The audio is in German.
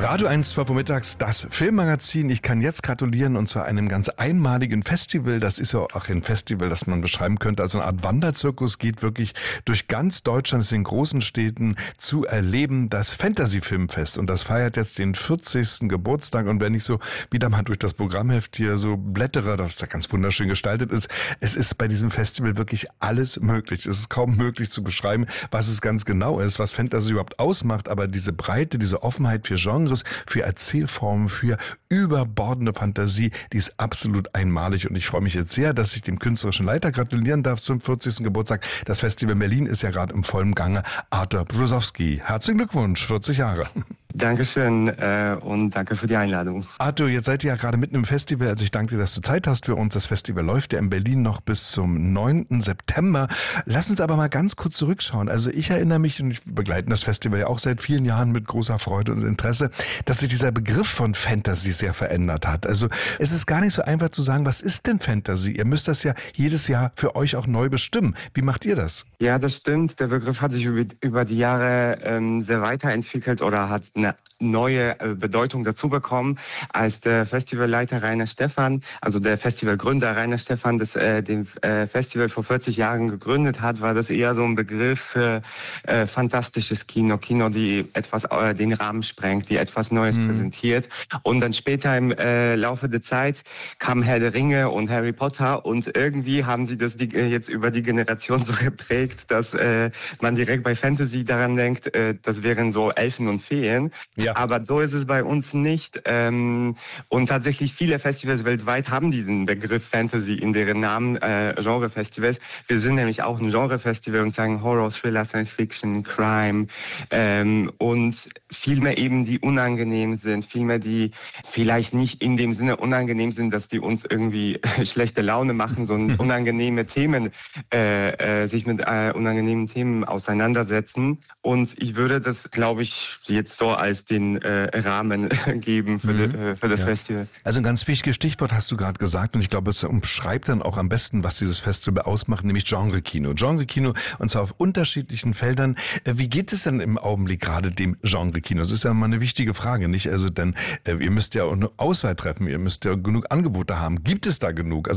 Radio 1, 12 Uhr mittags, das Filmmagazin. Ich kann jetzt gratulieren und zwar einem ganz einmaligen Festival. Das ist ja auch ein Festival, das man beschreiben könnte als eine Art Wanderzirkus. Geht wirklich durch ganz Deutschland, ist in großen Städten zu erleben. Das Fantasy-Filmfest. Und das feiert jetzt den 40. Geburtstag. Und wenn ich so wieder mal durch das Programmheft hier so blättere, das da ganz wunderschön gestaltet ist, es ist bei diesem Festival wirklich alles möglich. Es ist kaum möglich zu beschreiben, was es ganz genau ist, was Fantasy überhaupt ausmacht. Aber diese Breite, diese Offenheit für Genres, für Erzählformen, für überbordende Fantasie, die ist absolut einmalig. Und ich freue mich jetzt sehr, dass ich dem künstlerischen Leiter gratulieren darf zum 40. Geburtstag. Das Festival in Berlin ist ja gerade im vollen Gange. Arthur Brusowski, herzlichen Glückwunsch, 40 Jahre. Dankeschön und danke für die Einladung. Arthur, jetzt seid ihr ja gerade mitten im Festival, also ich danke dir, dass du Zeit hast für uns. Das Festival läuft ja in Berlin noch bis zum 9. September. Lass uns aber mal ganz kurz zurückschauen. Also ich erinnere mich, und ich begleite das Festival ja auch seit vielen Jahren mit großer Freude und Interesse, dass sich dieser Begriff von Fantasy sehr verändert hat. Also es ist gar nicht so einfach zu sagen, was ist denn Fantasy? Ihr müsst das ja jedes Jahr für euch auch neu bestimmen. Wie macht ihr das? Ja, das stimmt. Der Begriff hat sich über die Jahre sehr weiterentwickelt oder hat eine neue Bedeutung dazu bekommen, als der Festivalleiter Rainer Stephan, also der Festivalgründer Rainer Stephan, das den Festival vor 40 Jahren gegründet hat, war das eher so ein Begriff für fantastisches Kino, die etwas den Rahmen sprengt, die etwas Neues präsentiert. Und dann später im Laufe der Zeit kam Herr der Ringe und Harry Potter und irgendwie haben sie das jetzt über die Generation so geprägt, dass man direkt bei Fantasy daran denkt, das wären so Elfen und Feen. Ja. Aber so ist es bei uns nicht. Und tatsächlich viele Festivals weltweit haben diesen Begriff Fantasy in deren Namen, Genrefestivals. Wir sind nämlich auch ein Genrefestival und sagen Horror, Thriller, Science Fiction, Crime und Filme eben, die unangenehm sind, Filme, die vielleicht nicht in dem Sinne unangenehm sind, dass die uns irgendwie schlechte Laune machen, sondern unangenehme Themen, sich mit unangenehmen Themen auseinandersetzen. Und ich würde das, glaube ich, jetzt so als den Rahmen geben für das Festival. Also ein ganz wichtiges Stichwort hast du gerade gesagt und ich glaube, es umschreibt dann auch am besten, was dieses Festival ausmacht, nämlich Genre-Kino. Genre-Kino und zwar auf unterschiedlichen Feldern. Wie geht es denn im Augenblick gerade dem Genre-Kino? Das ist ja mal eine wichtige Frage, nicht? Also denn ihr müsst ja auch eine Auswahl treffen, ihr müsst ja genug Angebote haben. Gibt es da genug? Also